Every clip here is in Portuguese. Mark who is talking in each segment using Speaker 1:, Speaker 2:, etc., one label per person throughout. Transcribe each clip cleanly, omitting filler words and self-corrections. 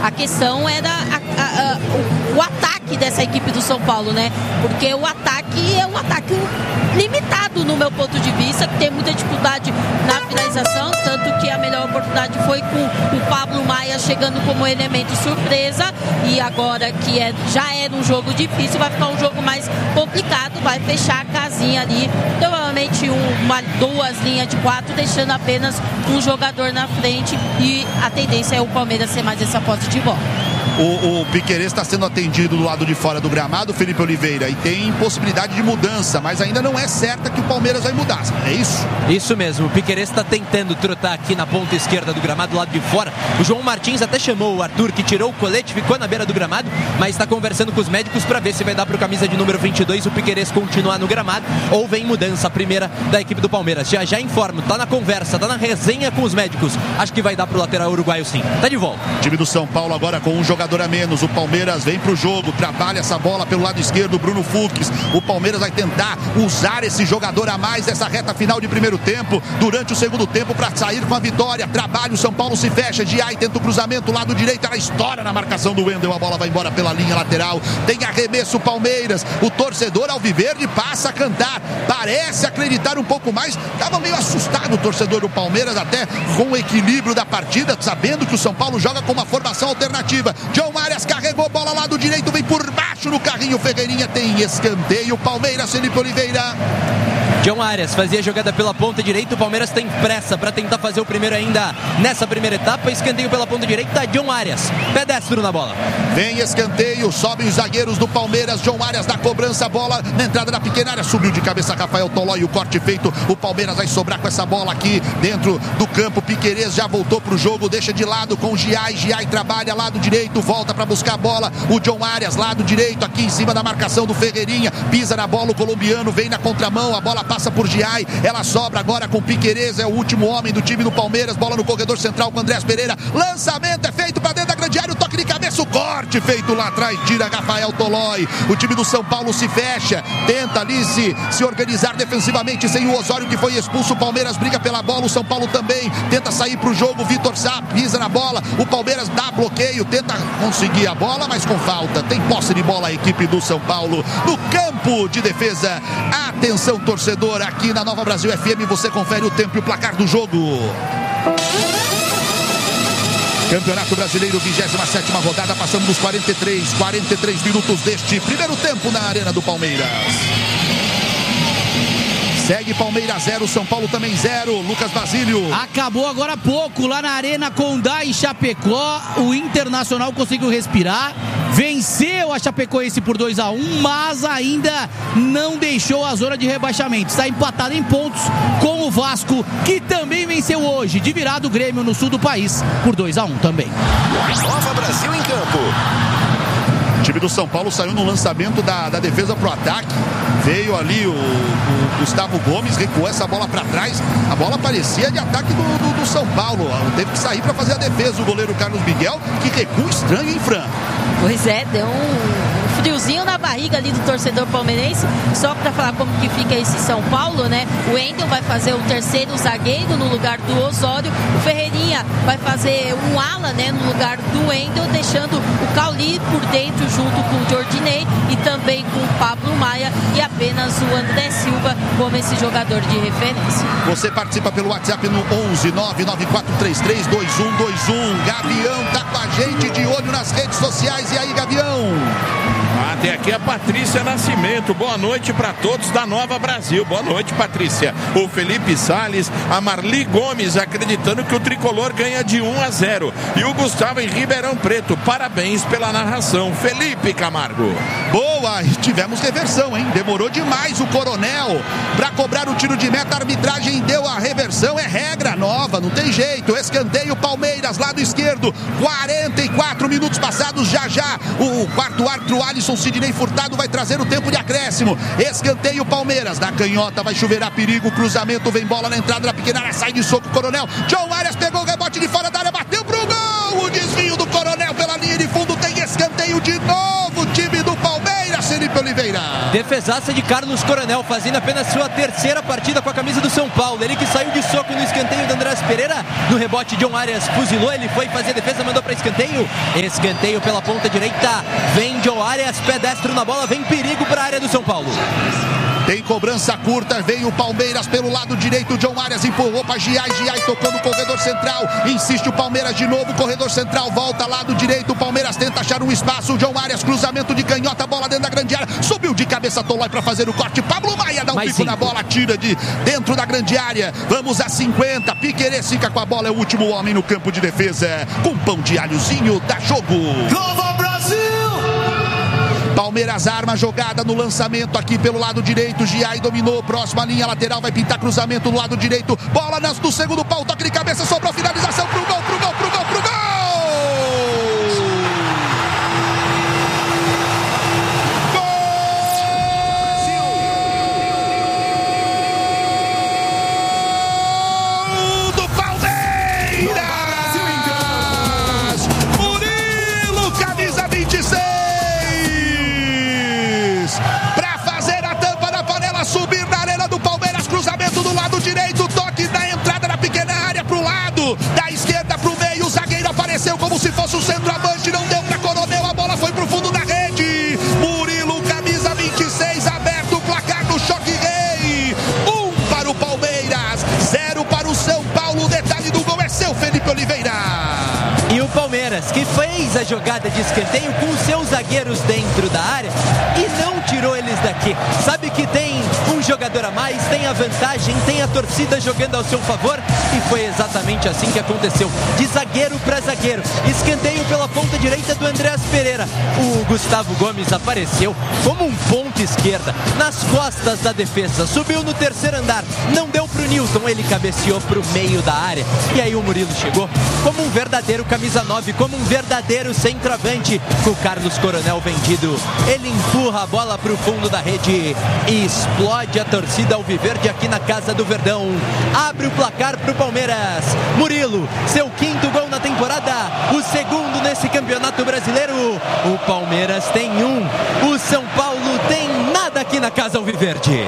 Speaker 1: A questão era o ataque dessa equipe do São Paulo, né? Porque o ataque é um ataque limitado no meu ponto de vista, que tem muita dificuldade na finalização, tanto que a melhor oportunidade foi com o Pablo Maia chegando como elemento surpresa, e agora que já era um jogo difícil, vai ficar um jogo mais complicado, vai fechar a casinha ali, provavelmente duas linhas de 4, deixando apenas um jogador na frente, e a tendência é o Palmeiras ser mais essa posse de bola.
Speaker 2: O Piquerez está sendo atendido do lado de fora do gramado, Felipe Oliveira, e tem possibilidade de mudança, mas ainda não é certa que o Palmeiras vai mudar, é isso?
Speaker 3: Isso mesmo, o Piquerez está tentando trotar aqui na ponta esquerda do gramado, do lado de fora. O João Martins até chamou o Arthur, que tirou o colete, ficou na beira do gramado, mas está conversando com os médicos para ver se vai dar para o camisa de número 22 o Piquerez continuar no gramado, ou vem mudança, a primeira da equipe do Palmeiras. Já informo, tá na conversa, tá na resenha com os médicos, acho que vai dar para o lateral uruguaio sim. Tá de volta.
Speaker 2: Time do São Paulo agora com um jogador a menos, o Palmeiras vem pro jogo, trabalha essa bola pelo lado esquerdo, Bruno Fux. O Palmeiras vai tentar usar esse jogador a mais dessa reta final de primeiro tempo, durante o segundo tempo, para sair com a vitória. Trabalha, o São Paulo se fecha, Giai tenta o cruzamento, lado direito, ela estoura na marcação do Wendel, a bola vai embora pela linha lateral, tem arremesso Palmeiras, o torcedor alviverde passa a cantar, parece acreditar um pouco mais, estava meio assustado o torcedor do Palmeiras, até com o equilíbrio da partida, sabendo que o São Paulo joga com uma formação alternativa. John Arias carregou, bola lá do direito, vem por baixo no carrinho, Ferreirinha tem escanteio, Palmeiras, Felipe Oliveira.
Speaker 3: John Arias fazia a jogada pela ponta direita, o Palmeiras tem pressa para tentar fazer o primeiro ainda nessa primeira etapa, escanteio pela ponta direita, John Arias, pedestro na bola.
Speaker 2: Vem escanteio, sobem os zagueiros do Palmeiras, John Arias na cobrança, bola na entrada da pequena área, subiu de cabeça Rafael Tolói, o corte feito, o Palmeiras vai sobrar com essa bola aqui dentro do campo, Piquerez já voltou pro jogo, deixa de lado com o Giai trabalha lado direito, volta para buscar a bola, o John Arias, lado direito, aqui em cima da marcação do Ferreirinha, pisa na bola o colombiano, vem na contramão, a bola passa por Giai, ela sobra agora com Piquerez, é o último homem do time do Palmeiras, bola no corredor central com Andrés Pereira, lançamento é feito para dentro da grande área, o toque de cabeça, o corte feito lá atrás, tira Rafael Tolói, o time do São Paulo se fecha, tenta ali se organizar defensivamente sem o Osório que foi expulso, o Palmeiras briga pela bola, o São Paulo também tenta sair pro jogo, Vitor Sá pisa na bola, o Palmeiras dá bloqueio, tenta conseguir a bola, mas com falta, tem posse de bola a equipe do São Paulo, no campo de defesa, atenção torcedor, aqui na Nova Brasil FM você confere o tempo e o placar do jogo. Campeonato Brasileiro, 27ª rodada, passamos dos 43 minutos deste primeiro tempo na Arena do Palmeiras. Segue Palmeiras 0, São Paulo também 0. Lucas Basílio.
Speaker 4: Acabou agora há pouco lá na Arena Condá e Chapecó. O Internacional conseguiu respirar. Venceu a Chapecoense por 2-1, mas ainda não deixou a zona de rebaixamento. Está empatado em pontos com o Vasco, que também venceu hoje, de virada o Grêmio no sul do país por 2-1 também.
Speaker 5: Nova Brasil em campo.
Speaker 2: O time do São Paulo saiu no lançamento da defesa pro ataque. Veio ali o Gustavo Gomes, recuou essa bola para trás. A bola parecia de ataque do São Paulo. Teve que sair para fazer a defesa o goleiro Carlos Miguel, que recua estranho, hein, Fran?
Speaker 1: Pois é, deu um friozinho na barriga ali do torcedor palmeirense. Só para falar como que fica esse São Paulo, né? O Wendel vai fazer o terceiro zagueiro no lugar do Osório. O Ferreirinha vai fazer um ala, né, no lugar do Wendel, deixando o Cauli por dentro junto com o Jordinei e também com o Pablo Maia, e apenas o André Silva como esse jogador de referência.
Speaker 2: Você participa pelo WhatsApp no 11 99433 2121. Gavião tá com a gente, de olho nas redes sociais. E aí, Gavião?
Speaker 6: Tem aqui a Patrícia Nascimento. Boa noite para todos da Nova Brasil. Boa noite, Patrícia. O Felipe Salles, a Marli Gomes acreditando que o tricolor ganha de 1-0. E o Gustavo em Ribeirão Preto. Parabéns pela narração, Felipe Camargo.
Speaker 2: Boa, tivemos reversão, hein? Demorou demais o Coronel para cobrar o tiro de meta. A arbitragem deu a reversão, é regra nova, não tem jeito. Escanteio Palmeiras, lado esquerdo. 44 minutos passados, já o quarto árbitro Alisson Sidney Furtado vai trazer o tempo de acréscimo. Escanteio Palmeiras, na canhota vai chover a perigo, cruzamento, vem bola na entrada da pequena área, sai de soco Coronel. John Arias pegou o rebote de fora da área, bateu pro gol. O desvio do Coronel pela linha de fundo, tem escanteio de novo, time do Palmeiras, Felipe Oliveira.
Speaker 3: Defesaça de Carlos Coronel, fazendo apenas sua terceira partida com a camisa do São Paulo. Ele que saiu de soco no escanteio do Andrés Pereira. No rebote, John Arias fuzilou, ele foi fazer a defesa, mandou para escanteio. Escanteio pela ponta direita. Vem John Arias, pé destro na bola, vem perigo para a área do São Paulo.
Speaker 2: Tem cobrança curta, vem o Palmeiras pelo lado direito, John Arias empurrou para Giai tocou no corredor central, insiste o Palmeiras de novo, corredor central, volta lado direito, o Palmeiras tenta achar um espaço, o John Arias, cruzamento de canhota, bola dentro da grande área, subiu de cabeça Tolói para fazer o corte, Pablo Maia dá um pico na bola, tira de dentro da grande área, vamos a 50, Piquerez fica com a bola, é o último homem no campo de defesa, com pão de alhozinho, dá jogo.
Speaker 7: Nova Brasil!
Speaker 2: Palmeiras arma jogada no lançamento aqui pelo lado direito, Giai dominou, próxima linha lateral, vai pintar cruzamento no lado direito, bola no segundo pau, toque de cabeça, sobrou finalização pro gol! Subir na arena do Palmeiras, cruzamento do lado direito, toque na entrada da pequena área pro lado, da esquerda pro meio, o zagueiro apareceu como se fosse o centroavante, não deu pra Coronel, a bola foi pro fundo da rede, Murilo, camisa 26, aberto o placar do Choque Rei, 1 para o Palmeiras, 0 para o São Paulo, o detalhe do gol é seu, Felipe Oliveira.
Speaker 3: E o Palmeiras, que fez a jogada de escanteio com seus zagueiros dentro da área e não tirou eles daqui. Sabe que tem um jogador a mais, tem a vantagem, tem a torcida jogando ao seu favor e foi exatamente assim que aconteceu. De zagueiro para zagueiro, escanteio pela ponta direita do Andrés Pereira. O Gustavo Gomes apareceu como um ponta esquerda nas costas da defesa, subiu no terceiro andar, não deu pro Nilton, ele cabeceou pro meio da área e aí o Murilo chegou como um verdadeiro camisa 9, como um verdadeiro centroavante, com o Carlos Coronel vendido, ele empurra a bola pro fundo da rede e explode a torcida alviverde aqui na Casa do Verdão, abre o placar pro Palmeiras, Murilo, seu 5º gol na temporada, o 2º nesse campeonato brasileiro, o Palmeiras tem 1, o São Paulo tem nada aqui na Casa Alviverde.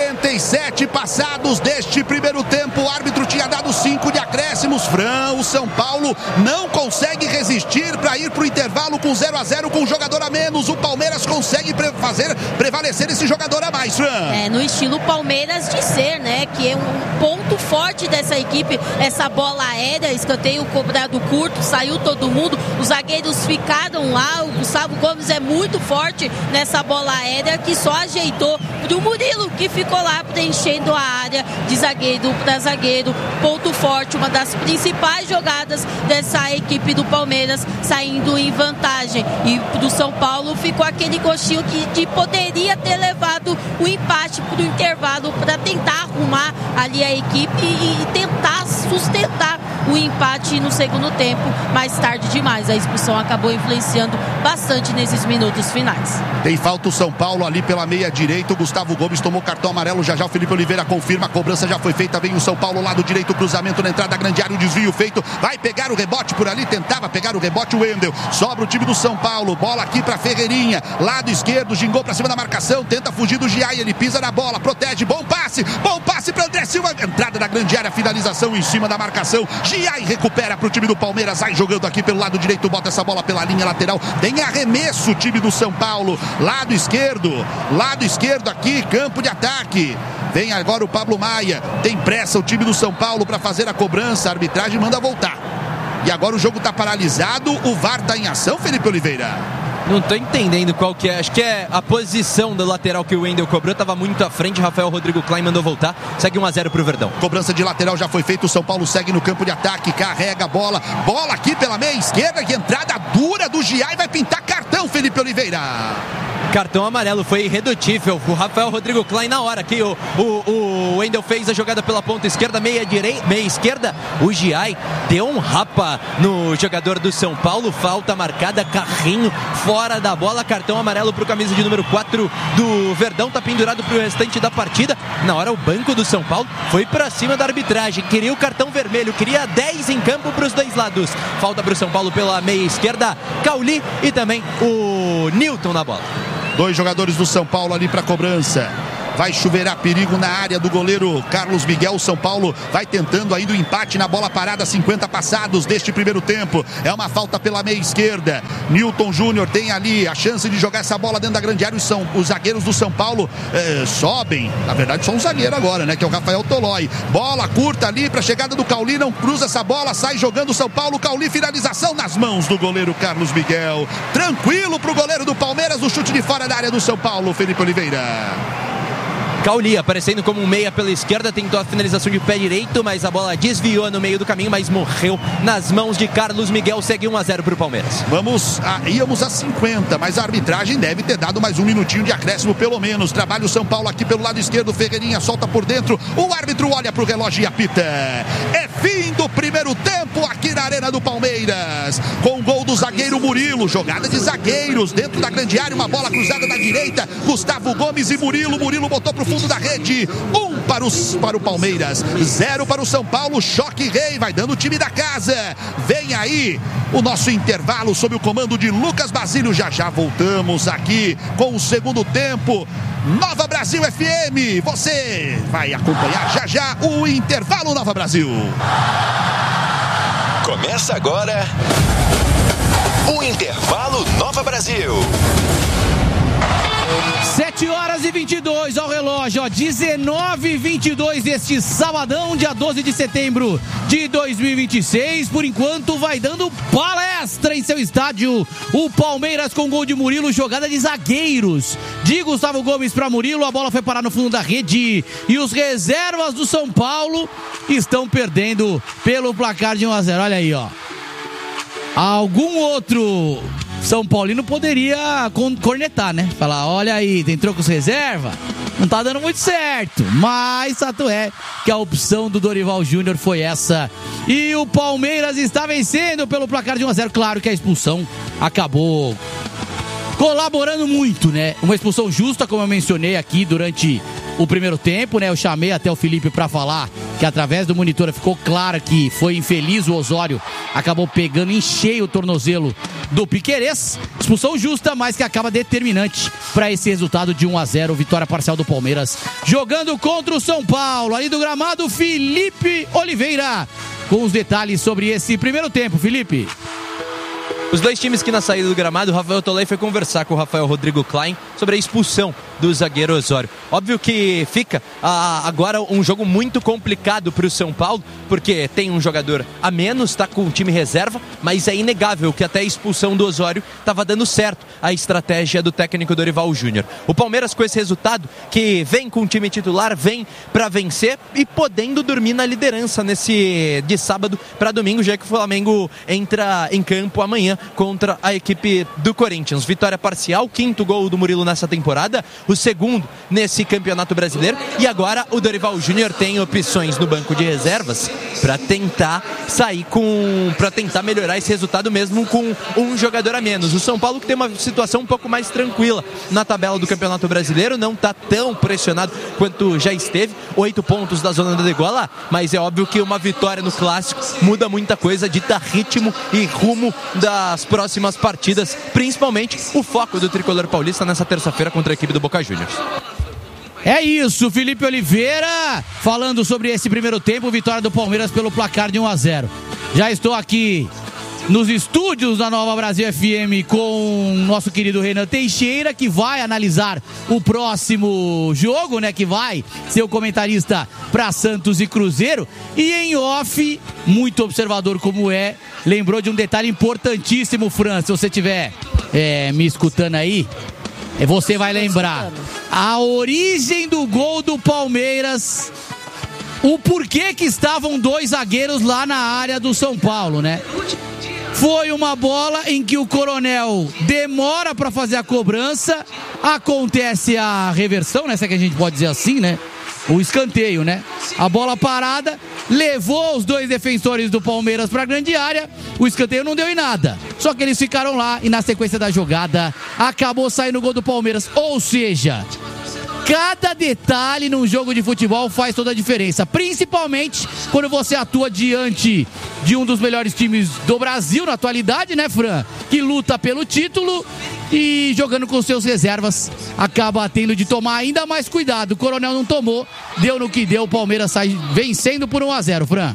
Speaker 2: 47 passados deste primeiro tempo, o árbitro tinha dado 5 de acréscimos, Fran, o São Paulo não consegue resistir para ir pro intervalo com 0-0 com um jogador a menos, o Palmeiras consegue fazer prevalecer esse jogador a mais, Fran.
Speaker 1: É, no estilo Palmeiras de ser, né, que é um ponto forte dessa equipe, essa bola aérea, escanteio cobrado curto, saiu todo mundo, os zagueiros ficaram lá, o Gustavo Gomes é muito forte nessa bola aérea que só ajeitou pro Murilo, que ficou lá preenchendo a área de zagueiro para zagueiro, ponto forte, uma das principais jogadas dessa equipe do Palmeiras, saindo em vantagem, e do São Paulo ficou aquele gostinho que poderia ter levado o empate pro intervalo para tentar arrumar ali a equipe e tentar sustentar o empate no segundo tempo, mais tarde demais, a expulsão acabou influenciando bastante nesses minutos finais.
Speaker 2: Tem falta o São Paulo ali pela meia direita, o Gustavo Gomes tomou cartão amarelo, já o Felipe Oliveira confirma, a cobrança já foi feita, vem o São Paulo lado direito, cruzamento na entrada da grande área, o desvio feito, vai pegar o rebote por ali, tentava pegar o rebote o Wendel, sobra o time do São Paulo, bola aqui pra Ferreirinha, lado esquerdo, gingou pra cima da marcação, tenta fugir do Giai, ele pisa na bola, protege, bom passe pra André Silva, entrada da grande área, finalização em cima da marcação, Giai recupera pro time do Palmeiras, vai jogando aqui pelo lado direito, bota essa bola pela linha lateral, tem arremesso o time do São Paulo, lado esquerdo aqui, campo de ataque, vem agora o Pablo Maia, tem pressa o time do São Paulo para fazer a cobrança, a arbitragem manda voltar, e agora o jogo tá paralisado, o VAR tá em ação, Felipe Oliveira.
Speaker 3: Não tô entendendo qual que é. Acho que é a posição do lateral que o Wendel cobrou. Tava muito à frente. Rafael Rodrigo Klein mandou voltar. Segue 1-0 pro Verdão.
Speaker 2: Cobrança de lateral já foi feita. O São Paulo segue no campo de ataque. Carrega a bola. Bola aqui pela meia esquerda. E entrada dura do Giai. Vai pintar cartão, Felipe Oliveira.
Speaker 3: Cartão amarelo, foi irredutível. O Rafael Rodrigo Klein na hora que o Wendel fez a jogada pela ponta esquerda, meia esquerda, o Giai deu um rapa no jogador do São Paulo, falta marcada, carrinho fora da bola, cartão amarelo pro camisa de número 4 do Verdão, tá pendurado pro restante da partida. Na hora o banco do São Paulo foi pra cima da arbitragem, queria o cartão vermelho, queria 10 em campo pros dois lados. Falta pro São Paulo pela meia esquerda, Cauli e também o Nilton na bola.
Speaker 2: Dois jogadores do São Paulo ali para cobrança. Vai chuveirar perigo na área do goleiro Carlos Miguel. O São Paulo vai tentando ainda o empate na bola parada, 50 passados deste primeiro tempo. É uma falta pela meia esquerda. Newton Júnior tem ali a chance de jogar essa bola dentro da grande área. Os zagueiros do São Paulo sobem. Na verdade, só um zagueiro agora, né? Que é o Rafael Tolói. Bola curta ali para a chegada do Cauli. Não cruza essa bola, sai jogando o São Paulo. Cauli, finalização nas mãos do goleiro Carlos Miguel. Tranquilo para o goleiro do Palmeiras. O chute de fora da área do São Paulo, Felipe Oliveira.
Speaker 3: Cauli aparecendo como um meia pela esquerda, tentou a finalização de pé direito, mas a bola desviou no meio do caminho, mas morreu nas mãos de Carlos Miguel. Segue 1-0 para o Palmeiras.
Speaker 2: Íamos a 50, mas a arbitragem deve ter dado mais um minutinho de acréscimo pelo menos. Trabalha o São Paulo aqui pelo lado esquerdo, Ferreirinha solta por dentro, o árbitro olha para o relógio e apita. É fim do primeiro tempo aqui na Arena do Palmeiras, com o gol do zagueiro Murilo, jogada de zagueiros dentro da grande área, uma bola cruzada da direita, Gustavo Gomes e Murilo botou pro fundo da rede. 1 para o Palmeiras, 0 para o São Paulo. Choque rei, vai dando o time da casa. Vem aí o nosso intervalo sob o comando de Lucas Basílio. Já voltamos aqui com o segundo tempo. Nova Brasil FM, você vai acompanhar já o intervalo Nova Brasil.
Speaker 5: Começa agora o intervalo Nova Brasil.
Speaker 4: 7h22 ao relógio, 19h22 deste sabadão, dia 12 de setembro de 2026. Por enquanto vai dando palestra em seu estádio o Palmeiras com gol de Murilo, jogada de zagueiros de Gustavo Gomes para Murilo, a bola foi parar no fundo da rede e os reservas do São Paulo estão perdendo pelo placar de 1-0. Olha aí, ó. Algum outro São Paulino poderia cornetar, né? Falar, olha aí, entrou com os reservas, não tá dando muito certo. Mas fato é que a opção do Dorival Júnior foi essa. E o Palmeiras está vencendo pelo placar de 1-0. Claro que a expulsão acabou colaborando muito, né? Uma expulsão justa, como eu mencionei aqui durante o primeiro tempo, né? Eu chamei até o Felipe para falar que através do monitor ficou claro que foi infeliz o Osório, acabou pegando em cheio o tornozelo do Piquerez. Expulsão justa, mas que acaba determinante para esse resultado de 1-0, vitória parcial do Palmeiras, jogando contra o São Paulo. Ali do gramado, Felipe Oliveira, com os detalhes sobre esse primeiro tempo. Felipe.
Speaker 3: Os dois times que na saída do gramado, o Rafael Tolói foi conversar com o Rafael Rodrigo Klein sobre a expulsão do zagueiro Osório. Óbvio que fica agora um jogo muito complicado para o São Paulo, porque tem um jogador a menos, está com o time reserva, mas é inegável que até a expulsão do Osório estava dando certo a estratégia do técnico Dorival Júnior. O Palmeiras, com esse resultado, que vem com o time titular, vem para vencer e podendo dormir na liderança de sábado para domingo, já que o Flamengo entra em campo amanhã contra a equipe do Corinthians. Vitória parcial, 5º gol do Murilo nessa temporada, o 2º nesse Campeonato Brasileiro, e agora o Dorival Júnior tem opções no banco de reservas para tentar para tentar melhorar esse resultado mesmo com um jogador a menos. O São Paulo, que tem uma situação um pouco mais tranquila na tabela do Campeonato Brasileiro, não está tão pressionado quanto já esteve, 8 pontos da zona da degola, mas é óbvio que uma vitória no Clássico muda muita coisa, dita ritmo e rumo das próximas partidas, principalmente o foco do tricolor paulista nessa terça-feira contra a equipe do Boca Juniors.
Speaker 4: É isso, Felipe Oliveira falando sobre esse primeiro tempo, vitória do Palmeiras pelo placar de 1-0. Já estou aqui nos estúdios da Nova Brasil FM com o nosso querido Renan Teixeira, que vai analisar o próximo jogo, né? Que vai ser o comentarista para Santos e Cruzeiro. E em off, muito observador como lembrou de um detalhe importantíssimo, Fran. Se você estiver me escutando aí, você vai lembrar a origem do gol do Palmeiras, o porquê que estavam dois zagueiros lá na área do São Paulo, né? Foi uma bola em que o Coronel demora para fazer a cobrança, acontece a reversão, né? Se é que a gente pode dizer assim, né? O escanteio, né? A bola parada levou os dois defensores do Palmeiras para a grande área. O escanteio não deu em nada. Só que eles ficaram lá e na sequência da jogada acabou saindo o gol do Palmeiras. Ou seja, cada detalhe num jogo de futebol faz toda a diferença. Principalmente quando você atua diante de um dos melhores times do Brasil na atualidade, né, Fran? Que luta pelo título e jogando com seus reservas, acaba tendo de tomar ainda mais cuidado. O Coronel não tomou, deu no que deu, o Palmeiras sai vencendo por 1-0, Fran.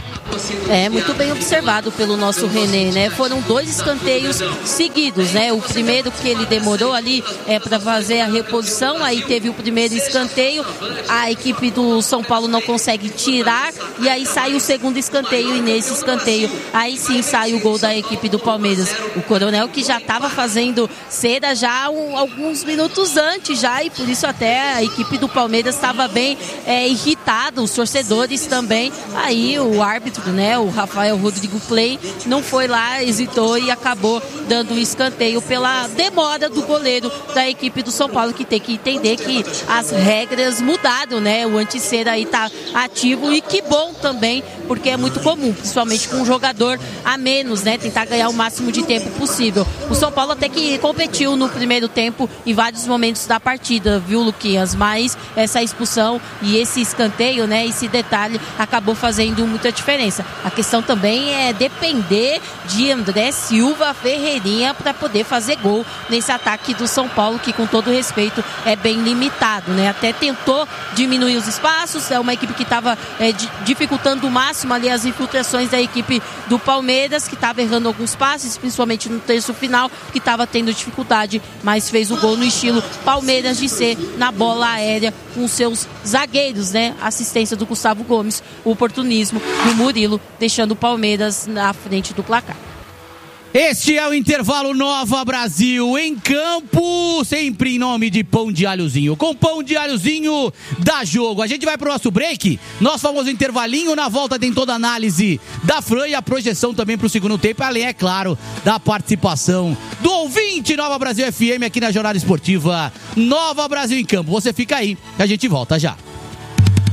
Speaker 1: Muito bem observado pelo nosso René, né? Foram 2 escanteios seguidos, né? O primeiro que ele demorou ali para fazer a reposição, aí teve o primeiro escanteio, a equipe do São Paulo não consegue tirar, e aí sai o segundo escanteio, e nesse escanteio, aí sim sai o gol da equipe do Palmeiras. O Coronel que já estava fazendo cera já alguns minutos antes já, e por isso até a equipe do Palmeiras estava bem irritada, os torcedores também, aí o árbitro, né, o Rafael Rodrigo Play, não foi lá, hesitou e acabou dando o escanteio pela demora do goleiro da equipe do São Paulo, que tem que entender que as regras mudaram, né? O anti-cera aí tá ativo, e que bom também, porque é muito comum, principalmente com um jogador a menos, né? Tentar ganhar o máximo de tempo possível. O São Paulo até que competiu no primeiro tempo em vários momentos da partida, viu, Luquinhas? Mas essa expulsão e esse escanteio, né? Esse detalhe acabou fazendo muita diferença. A questão também é depender de André Silva Ferreirinha para poder fazer gol nesse ataque do São Paulo, que com todo respeito é bem limitado, né? Até tentou diminuir os espaços, é uma equipe que estava dificultando o máximo ali as infiltrações da equipe do Palmeiras, que estava errando alguns passes, principalmente no terço final, que estava tendo dificuldade, mas fez o gol no estilo Palmeiras de ser, na bola aérea, com seus zagueiros, né? Assistência do Gustavo Gomes, o oportunismo do Murilo, deixando o Palmeiras na frente do placar.
Speaker 4: Este é o Intervalo Nova Brasil, em campo, sempre em nome de Pão de Alhozinho. Com Pão de Alhozinho, dá jogo. A gente vai pro nosso break, nosso famoso intervalinho. Na volta tem toda a análise da Fran e a projeção também pro segundo tempo, além, é claro, da participação do ouvinte Nova Brasil FM aqui na Jornada Esportiva Nova Brasil em Campo. Você fica aí, que a gente volta já.